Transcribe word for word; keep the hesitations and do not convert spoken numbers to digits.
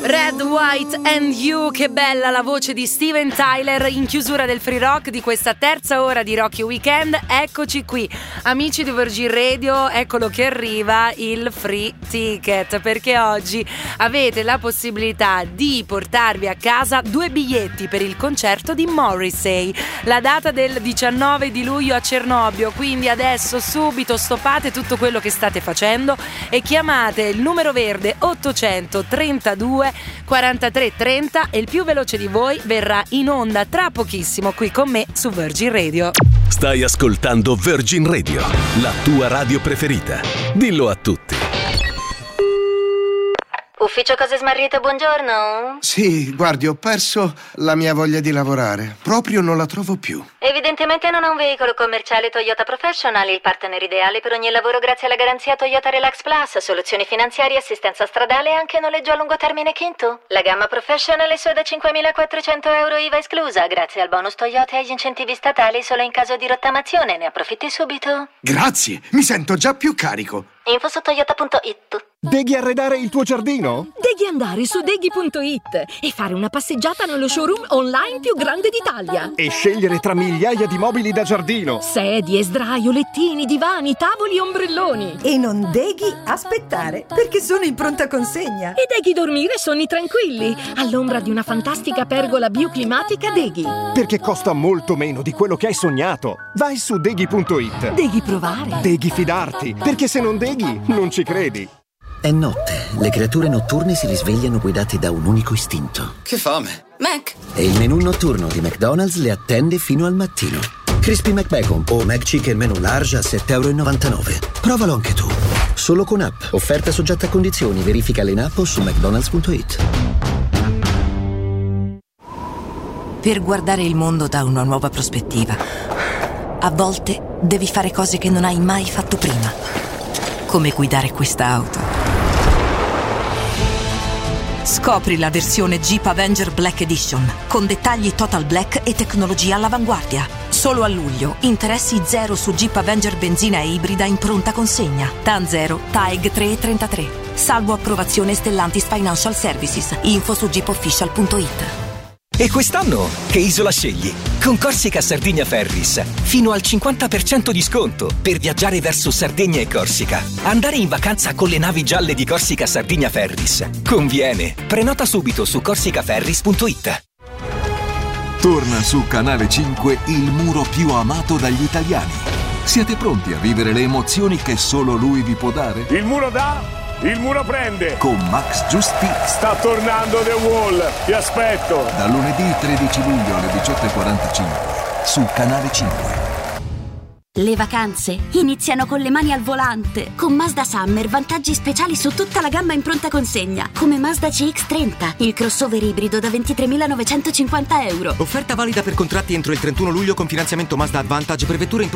Red, White and You, che bella la voce di Steven Tyler in chiusura del Free Rock di questa terza ora di Rocky Weekend. Eccoci qui, amici di Virgin Radio, eccolo che arriva il free ticket, perché oggi avete la possibilità di portarvi a casa due biglietti per il concerto di Morrissey, la data del diciannove di luglio a Cernobbio. Quindi adesso subito stoppate tutto quello che state facendo e chiamate il numero verde ottocentotrentadue quarantatré trenta e il più veloce di voi verrà in onda tra pochissimo qui con me su Virgin Radio. Stai ascoltando Virgin Radio, la tua radio preferita. Dillo a tutti. Ufficio Cose Smarrite, buongiorno. Sì, guardi, ho perso la mia voglia di lavorare. Proprio non la trovo più. Evidentemente non ha un veicolo commerciale Toyota Professional, il partner ideale per ogni lavoro grazie alla garanzia Toyota Relax Plus, soluzioni finanziarie, assistenza stradale e anche noleggio a lungo termine Kinto. La gamma Professional è solo da cinquemilaquattrocento euro I V A esclusa, grazie al bonus Toyota e agli incentivi statali solo in caso di rottamazione. Ne approfitti subito. Grazie, mi sento già più carico. Info su toyota punto it. Deghi arredare il tuo giardino? Devi andare su deghi punto it e fare una passeggiata nello showroom online più grande d'Italia. E scegliere tra migliaia di mobili da giardino. Sedie, sdraio, lettini, divani, tavoli e ombrelloni. E non deghi aspettare, perché sono in pronta consegna. E deghi dormire sonni tranquilli, all'ombra di una fantastica pergola bioclimatica Deghi. Perché costa molto meno di quello che hai sognato. Vai su deghi punto it. Devi provare. Devi fidarti, perché se non deghi, non ci credi. È notte, le creature notturne si risvegliano guidate da un unico istinto. Che fame! Mac! E il menù notturno di McDonald's le attende fino al mattino. Crispy McBacon o McChicken menù large a sette e novantanove euro. Provalo anche tu. Solo con app. Offerta soggetta a condizioni. Verificale in app o su mcdonalds punto it. Per guardare il mondo da una nuova prospettiva, a volte devi fare cose che non hai mai fatto prima. Come guidare questa auto. Scopri la versione Jeep Avenger Black Edition con dettagli total black e tecnologia all'avanguardia. Solo a luglio, interessi zero su Jeep Avenger benzina e ibrida in pronta consegna. T A N zero, T A E G tre e trentatré. Salvo approvazione Stellantis Financial Services. Info su jeep official punto it. E quest'anno che isola scegli? Con Corsica Sardinia Ferris fino al cinquanta per cento di sconto per viaggiare verso Sardegna e Corsica. Andare in vacanza con le navi gialle di Corsica Sardinia Ferris conviene. Prenota subito su corsica ferris punto it. Torna su Canale cinque il muro più amato dagli italiani. Siete pronti a vivere le emozioni che solo lui vi può dare? Il muro dà, il muro prende. Con Max Giusti. Sta tornando The Wall, ti aspetto. Da lunedì tredici luglio alle diciotto e quarantacinque su Canale cinque. Le vacanze iniziano con le mani al volante. Con Mazda Summer vantaggi speciali su tutta la gamma in pronta consegna, come Mazda C X trenta, il crossover ibrido da ventitremilanovecentocinquanta euro. Offerta valida per contratti entro il trentuno luglio con finanziamento Mazda Advantage per vetture in